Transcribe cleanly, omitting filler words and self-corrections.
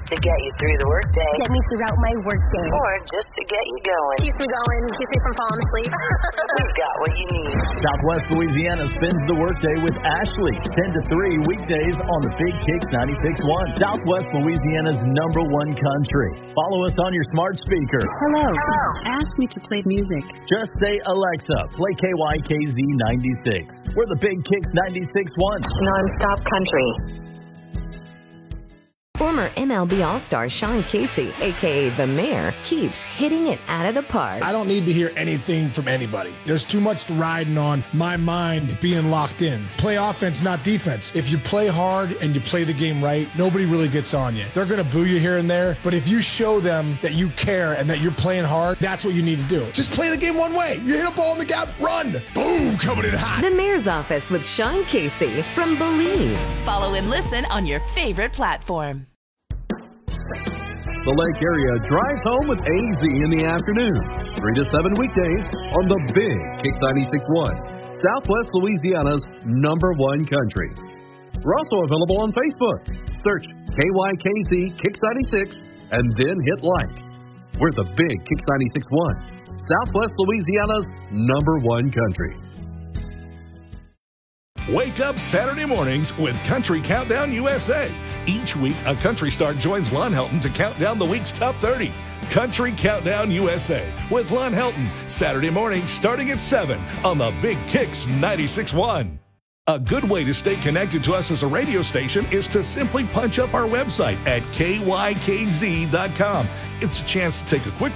to get you through the workday. Get me throughout my workday. Or just to get you going. Keep me going. Keep me from falling asleep. We've got what you need. Southwest Louisiana spends the workday with Ashley, 10 to 3 weekdays on the Big Kicks 96.1. Southwest Louisiana's #1 country. Follow us on your smart speaker. Hello. Ask me to play music. Just say, Alexa, play KYKZ 96. We're the Big Kicks 96.1. Non-stop country. Former MLB All-Star Sean Casey, a.k.a. The Mayor, keeps hitting it out of the park. I don't need to hear anything from anybody. There's too much riding on my mind being locked in. Play offense, not defense. If you play hard and you play the game right, nobody really gets on you. They're going to boo you here and there, but if you show them that you care and that you're playing hard, that's what you need to do. Just play the game one way. You hit a ball in the gap, run. Boom, coming in hot. The Mayor's Office with Sean Casey from Believe. Follow and listen on your favorite platform. The Lake area drives home with AZ in the afternoon, 3 to 7 weekdays on the Big Kicks 96.1, Southwest Louisiana's #1 country. We're also available on Facebook. Search KYKZ Kicks 96 and then hit like. We're the Big Kicks 96.1, Southwest Louisiana's #1 country. Wake up Saturday mornings with Country Countdown USA. Each week, a country star joins Lon Helton to count down the week's top 30. Country Countdown USA with Lon Helton, Saturday morning starting at 7 on the Big Kicks 96.1. A good way to stay connected to us as a radio station is to simply punch up our website at kykz.com. It's a chance to take a quick